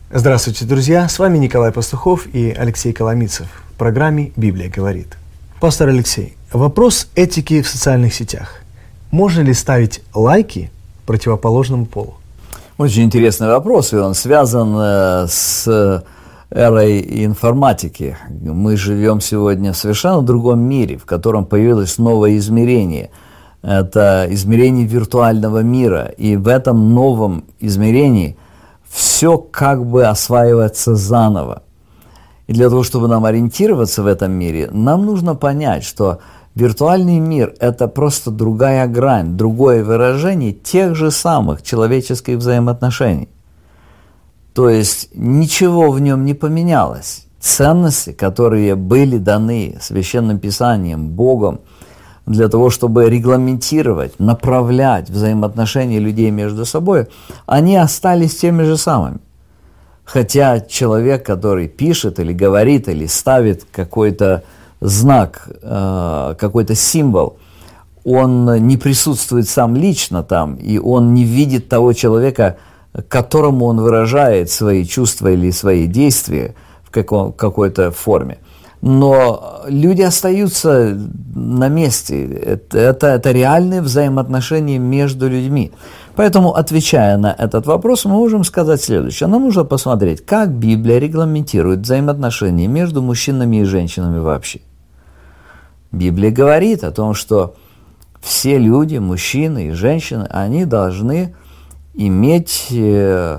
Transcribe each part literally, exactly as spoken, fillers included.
Здравствуйте, друзья! С вами Николай Пастухов и Алексей Коломицев в программе «Библия говорит». Пастор Алексей, вопрос этики в социальных сетях. Можно ли ставить лайки противоположному полу? Очень интересный вопрос, и он связан э, с эрой информатики. Мы живем сегодня в совершенно другом мире, в котором появилось новое измерение. Это измерение виртуального мира, и в этом новом измерении все как бы осваивается заново. И для того, чтобы нам ориентироваться в этом мире, нам нужно понять, что виртуальный мир – это просто другая грань, другое выражение тех же самых человеческих взаимоотношений. То есть ничего в нем не поменялось. Ценности, которые были даны Священным Писанием, Богом, для того, чтобы регламентировать, направлять взаимоотношения людей между собой, они остались теми же самыми. Хотя человек, который пишет или говорит, или ставит какой-то знак, какой-то символ, он не присутствует сам лично там, и он не видит того человека, которому он выражает свои чувства или свои действия в каком, какой-то форме. Но люди остаются на месте. Это, это, это реальные взаимоотношения между людьми. Поэтому, отвечая на этот вопрос, мы можем сказать следующее. Нам нужно посмотреть, как Библия регламентирует взаимоотношения между мужчинами и женщинами вообще. Библия говорит о том, что все люди, мужчины и женщины, они должны иметь э,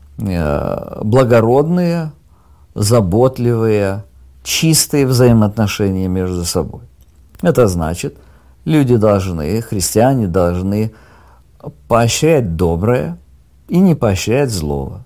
э, благородные, заботливые, чистые взаимоотношения между собой. Это значит, люди должны, христиане должны поощрять доброе и не поощрять злого.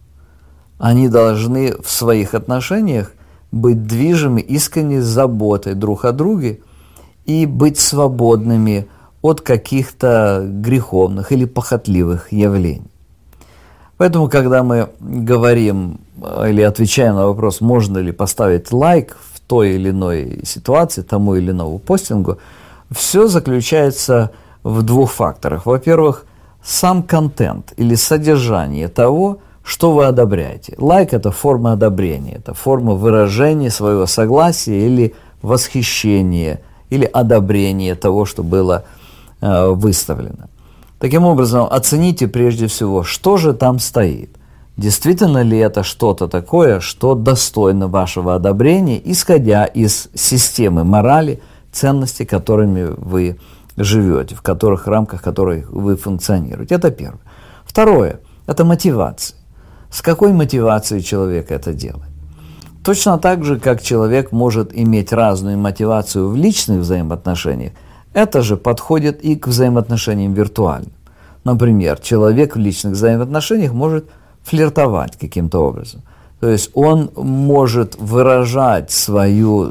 Они должны в своих отношениях быть движимы искренней заботой друг о друге и быть свободными от каких-то греховных или похотливых явлений. Поэтому, когда мы говорим или отвечаем на вопрос, можно ли поставить лайк в той или иной ситуации, тому или иному постингу, все заключается в двух факторах. Во-первых, сам контент или содержание того, что вы одобряете. Лайк – это форма одобрения, это форма выражения своего согласия или восхищения, или одобрения того, что было э, выставлено. Таким образом, оцените прежде всего, что же там стоит. Действительно ли это что-то такое, что достойно вашего одобрения, исходя из системы морали, ценностей, которыми вы живете, в которых рамках которых вы функционируете. Это первое. Второе – это мотивация. С какой мотивацией человек это делает? Точно так же, как человек может иметь разную мотивацию в личных взаимоотношениях, это же подходит и к взаимоотношениям виртуальным. Например, человек в личных взаимоотношениях может флиртовать каким-то образом. То есть он может выражать свою,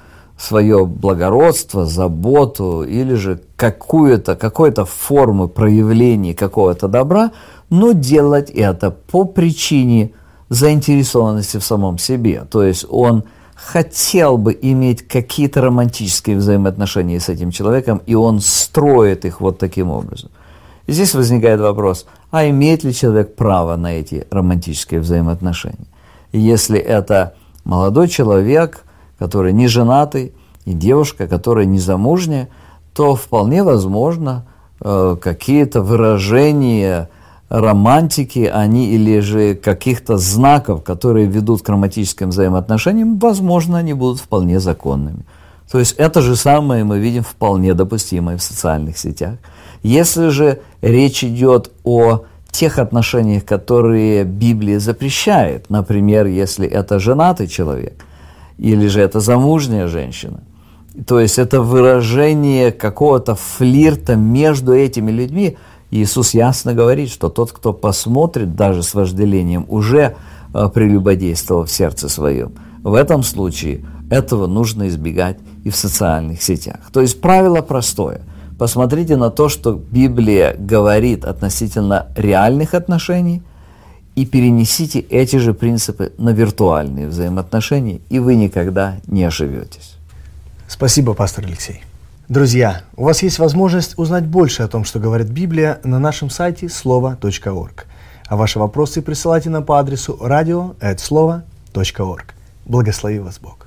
свое благородство, заботу или же какую-то, какую-то форму проявления какого-то добра, но делать это по причине заинтересованности в самом себе. То есть он хотел бы иметь какие-то романтические взаимоотношения с этим человеком, и он строит их вот таким образом. И здесь возникает вопрос, а имеет ли человек право на эти романтические взаимоотношения? И если это молодой человек, который не женатый, и девушка, которая не замужняя, то вполне возможно э, какие-то выражения романтики, они или же каких-то знаков, которые ведут к романтическим взаимоотношениям, возможно, они будут вполне законными. То есть это же самое мы видим вполне допустимое в социальных сетях. Если же речь идет о тех отношениях, которые Библия запрещает, например, если это женатый человек, или же это замужняя женщина, то есть это выражение какого-то флирта между этими людьми, Иисус ясно говорит, что тот, кто посмотрит даже с вожделением, уже э, прелюбодействовал в сердце своем. В этом случае этого нужно избегать и в социальных сетях. То есть правило простое. Посмотрите на то, что Библия говорит относительно реальных отношений, и перенесите эти же принципы на виртуальные взаимоотношения, и вы никогда не ошибетесь. Спасибо, пастор Алексей. Друзья, у вас есть возможность узнать больше о том, что говорит Библия, на нашем сайте слово точка орг. А ваши вопросы присылайте нам по адресу радио эт слова точка орг. Благослови вас Бог.